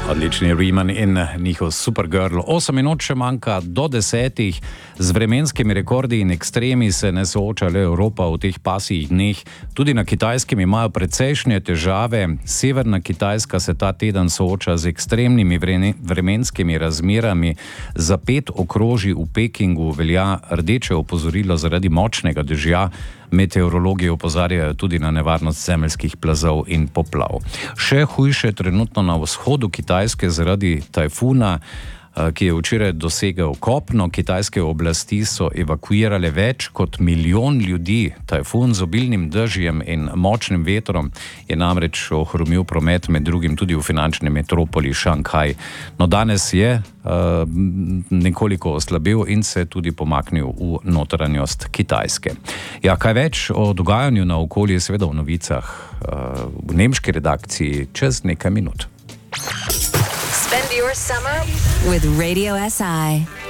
Odlični Riemann in njihov Supergirl. 8 minut še manjka do 10. Z vremenskimi rekordi in ekstremi se ne sooča le Evropa v teh pasjih dneh. Tudi na Kitajskem imajo precejšnje težave. Severna Kitajska se ta teden sooča z ekstremnimi vremenskimi razmerami. Za 5 okrožij v Pekingu velja rdeče opozorilo zaradi močnega dežja. Meteorologi opozarjajo tudi na nevarnost zemeljskih plazov in poplav. Še hujše trenutno na vzhodu Kitajske zaradi tajfuna, ki je včeraj dosegel kopno. Kitajske oblasti so evakuirale več kot 1 milijon ljudi. Tajfun z obilnim dežjem in močnim vetrom je namreč ohromil promet, med drugim tudi v finančni metropoli Šanghaj. No, danes je nekoliko oslabil in se tudi pomaknil v notranjost Kitajske. Ja, kaj več o dogajanju na okolju, seveda v novicah v nemški redakciji čez nekaj minut. Spend your summer with Radio SI.